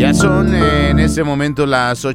Ya son en este momento las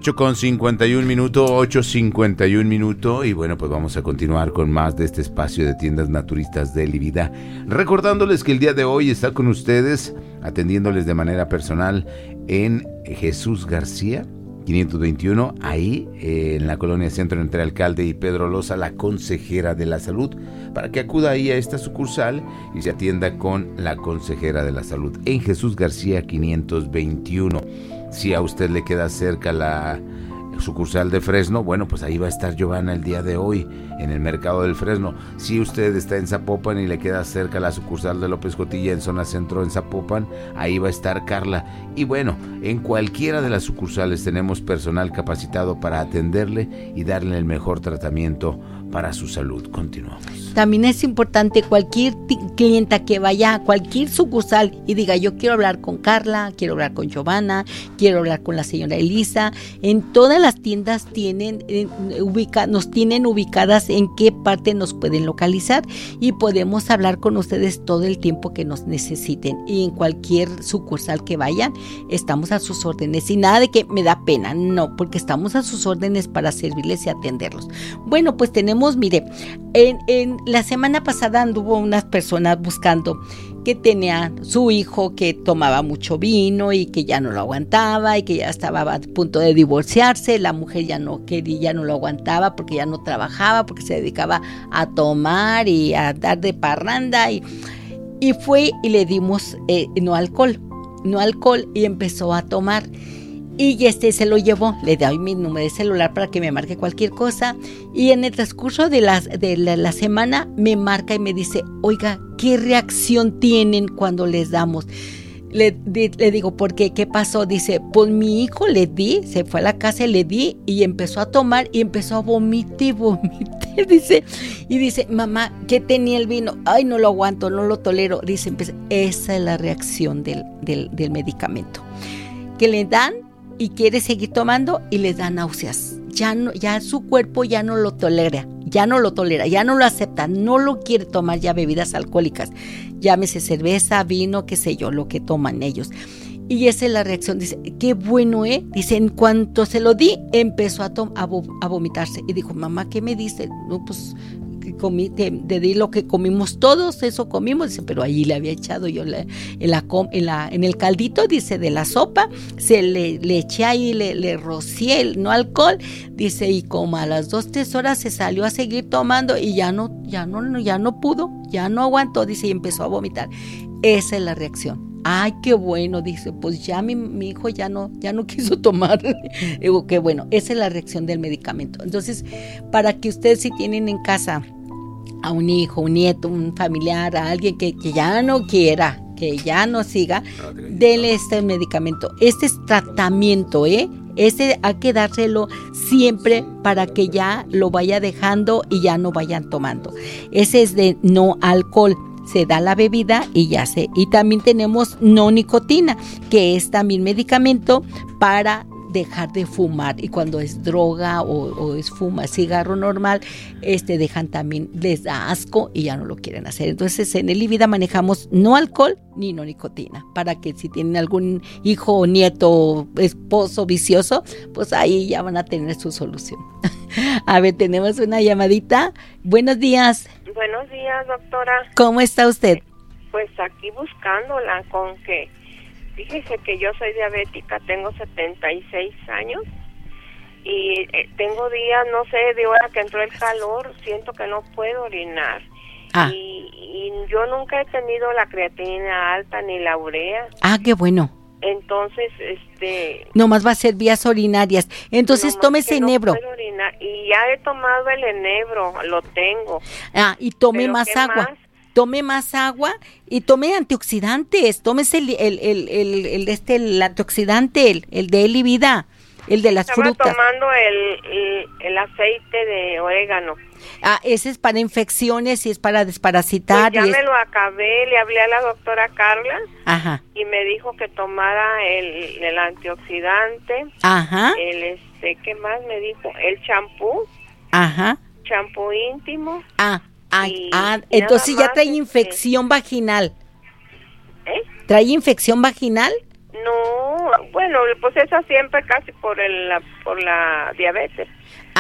8:51 y bueno, pues vamos a continuar con más de este espacio de tiendas naturistas de Elivida, recordándoles que el día de hoy está con ustedes, atendiéndoles de manera personal en Jesús García 521, ahí en la colonia Centro entre Alcalde y Pedro Loza, la consejera de la salud, para que acuda ahí a esta sucursal y se atienda con la consejera de la salud en Jesús García 521. Si a usted le queda cerca la sucursal de Fresno, bueno, pues ahí va a estar Giovanna el día de hoy en el mercado del Fresno. Si usted está en Zapopan y le queda cerca la sucursal de López Cotilla en zona centro en Zapopan, ahí va a estar Carla. Y bueno, en cualquiera de las sucursales tenemos personal capacitado para atenderle y darle el mejor tratamiento para su salud. Continuamos. También es importante cualquier clienta que vaya a cualquier sucursal y diga, yo quiero hablar con Carla, quiero hablar con Giovanna, quiero hablar con la señora Elisa. En todas las tiendas nos tienen ubicadas en qué parte nos pueden localizar y podemos hablar con ustedes todo el tiempo que nos necesiten. Y en cualquier sucursal que vayan, estamos a sus órdenes. Y nada de que me da pena, no, porque estamos a sus órdenes para servirles y atenderlos. Bueno, pues tenemos, mire, en la semana pasada anduvo unas personas buscando que tenía su hijo que tomaba mucho vino y que ya no lo aguantaba y que ya estaba a punto de divorciarse. La mujer ya no quería, ya no lo aguantaba porque ya no trabajaba, porque se dedicaba a tomar y a dar de parranda y fue y le dimos no alcohol y empezó a tomar. Y se lo llevó, le doy mi número de celular para que me marque cualquier cosa. Y en el transcurso de la semana me marca y me dice, oiga, ¿qué reacción tienen cuando les damos? Le digo, ¿por qué? ¿Qué pasó? Dice, pues mi hijo le di, se fue a la casa y le di y empezó a tomar y empezó a vomitar. Dice, mamá, ¿qué tenía el vino? Ay, no lo aguanto, no lo tolero. Dice, esa es la reacción del medicamento. Que le dan y quiere seguir tomando y les da náuseas. Ya su cuerpo ya no lo tolera, ya no lo acepta, no lo quiere tomar ya bebidas alcohólicas. Llámese cerveza, vino, qué sé yo, lo que toman ellos. Y esa es la reacción. Dice, qué bueno, Dice, en cuanto se lo di, empezó a vomitarse. Y dijo, mamá, ¿qué me dice? No, pues te di lo que comimos todos, eso comimos. Dice, pero ahí le había echado yo en el caldito, dice, de la sopa, se le eché ahí, le rocié el no alcohol, dice, y como a las 2-3 horas se salió a seguir tomando y ya no pudo, ya no aguantó, dice, y empezó a vomitar. Esa es la reacción. Ay, qué bueno, dice, pues ya mi hijo ya no quiso tomar. Digo, qué bueno, esa es la reacción del medicamento. Entonces, para que ustedes, si tienen en casa a un hijo, un nieto, un familiar, a alguien que ya no quiera, que ya no siga, denle este medicamento. Este es tratamiento, Este hay que dárselo siempre para que ya lo vaya dejando y ya no vayan tomando. Ese es de no alcohol. Se da la bebida y ya se. Y también tenemos no nicotina, que es también medicamento para dejar de fumar. Y cuando es droga o es cigarro normal, dejan también, les da asco y ya no lo quieren hacer. Entonces en Elivida manejamos no alcohol ni no nicotina, para que si tienen algún hijo o nieto o esposo vicioso, pues ahí ya van a tener su solución. A ver, tenemos una llamadita. Buenos días. Buenos días, doctora. ¿Cómo está usted? Pues aquí buscándola con que, fíjese que yo soy diabética, tengo 76 años y tengo días, no sé, de hora que entró el calor, siento que no puedo orinar. Y yo nunca he tenido la creatinina alta ni la urea. Qué bueno. Entonces, nomás va a ser vías urinarias. Entonces tómese enebro. Y ya he tomado el enebro, lo tengo. Y tome más agua. Tome más agua y tome antioxidantes. Tómese el antioxidante, el de Elivida, el de las frutas. Estaba tomando el aceite de orégano. Ese es para infecciones y es para desparasitar. Pues ya me lo acabé, le hablé a la doctora Carla. Ajá. Y me dijo que tomara el antioxidante. Ajá. ¿Qué más me dijo? El champú. Ajá. Champú íntimo. Entonces ya trae infección vaginal. ¿Trae infección vaginal? No, bueno, pues esa siempre casi por la diabetes.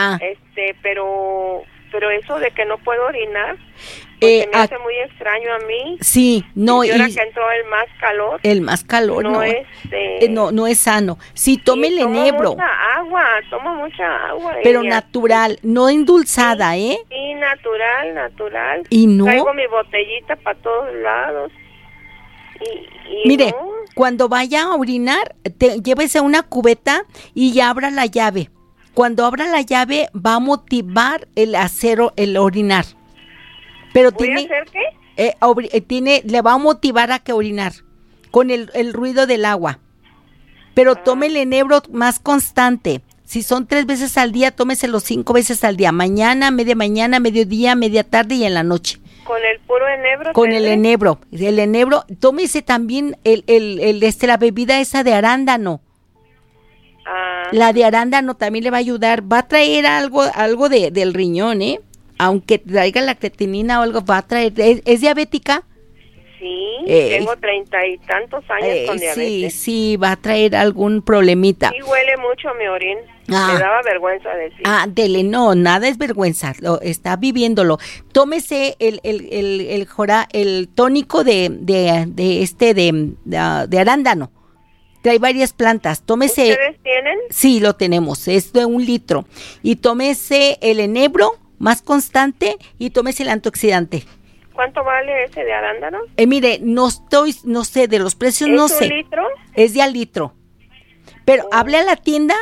Pero eso de que no puedo orinar, pues me hace muy extraño a mí. Sí, no. Y ahora que entró el más calor. No es sano. Sí, tome el enebro. Tomo mucha agua. Pero natural, no endulzada, ¿eh? Sí, natural. Y no. Traigo mi botellita para todos lados. Mire, cuando vaya a orinar, llévese una cubeta y ya abra la llave. Cuando abra la llave va a motivar el orinar. Pero ¿Voy a hacer qué? Le va a motivar a que orinar con el ruido del agua. Pero tome el enebro más constante. Si son 3 veces al día, tómeselo 5 veces al día. Mañana, mediodía, media tarde y en la noche. ¿Con el puro enebro? Con el enebro. El enebro, tómese también la bebida esa de arándano. La de arándano también le va a ayudar. Va a traer algo del riñón, ¿eh? Aunque traiga la creatinina o algo, va a traer. ¿Es diabética? Sí, tengo 30 y tantos años con diabetes. Sí, va a traer algún problemita. Sí, huele mucho mi orín. Me daba vergüenza decir. Dele, no, nada es vergüenza, está viviéndolo. Tómese el tónico de arándano. Trae varias plantas. Tómese. ¿Ustedes tienen? Sí, lo tenemos, es de 1 litro. Y tómese el enebro más constante y tómese el antioxidante. ¿Cuánto vale ese de arándano? Mire, no sé, de los precios no sé. ¿Es 1 litro? Es de al litro. Pero hable a la tienda